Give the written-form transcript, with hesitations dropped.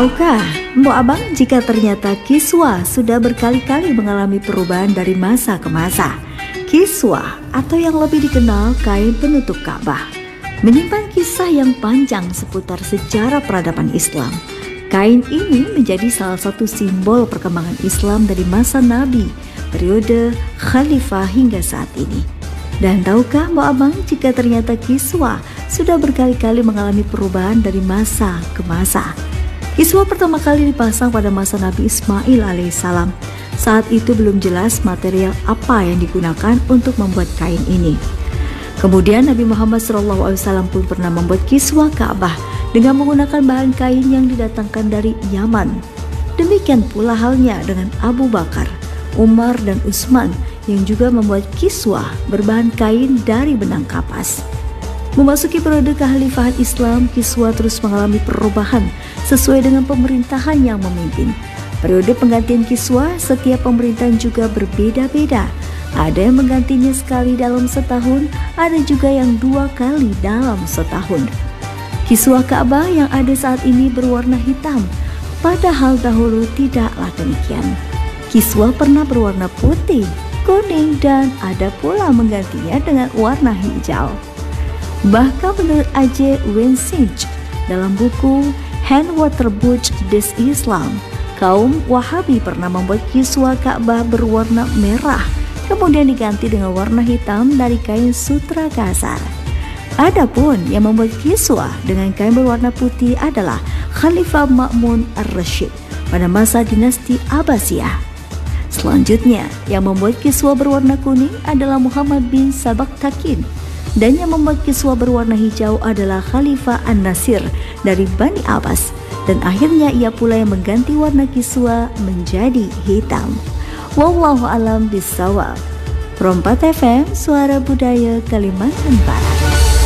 Tahukah, Mbok Abang, jika ternyata kiswah sudah berkali-kali mengalami perubahan dari masa ke masa? Kiswah, atau yang lebih dikenal kain penutup Ka'bah, menyimpan kisah yang panjang seputar sejarah peradaban Islam. Kain ini menjadi salah satu simbol perkembangan Islam dari masa Nabi, periode Khalifah hingga saat ini. Dan tahukah Mbok Abang, jika ternyata kiswah sudah berkali-kali mengalami perubahan dari masa ke masa? Kiswah pertama kali dipasang pada masa Nabi Ismail alaihissalam. Saat itu belum jelas material apa yang digunakan untuk membuat kain ini. Kemudian Nabi Muhammad SAW pun pernah membuat kiswah Ka'bah dengan menggunakan bahan kain yang didatangkan dari Yaman. Demikian pula halnya dengan Abu Bakar, Umar, dan Utsman yang juga membuat kiswah berbahan kain dari benang kapas. Memasuki periode kekhalifahan Islam, kiswah terus mengalami perubahan sesuai dengan pemerintahan yang memimpin. Periode penggantian kiswah setiap pemerintahan juga berbeda-beda. Ada yang menggantinya sekali dalam setahun, ada juga yang 2 kali dalam setahun. Kiswah Ka'bah yang ada saat ini berwarna hitam, padahal dahulu tidaklah demikian. Kiswah pernah berwarna putih, kuning, dan ada pula menggantinya dengan warna hijau. Bahkan menurut A.J. Weinzierg dalam buku Hand Water Book des Islam, kaum Wahabi pernah membuat kiswah Ka'bah berwarna merah, kemudian diganti dengan warna hitam dari kain sutra kasar. Adapun yang membuat kiswah dengan kain berwarna putih adalah Khalifah Ma'mun ar-Rasyid pada masa dinasti Abbasiyah. Selanjutnya, yang membuat kiswah berwarna kuning adalah Muhammad bin Sabaktakin, dan yang membuat kiswah berwarna hijau adalah Khalifah An-Nasir dari Bani Abbas, dan akhirnya ia pula yang mengganti warna kiswah menjadi hitam. Wallahu alam bishawab. Rompat FM, Suara Budaya Kalimantan Barat.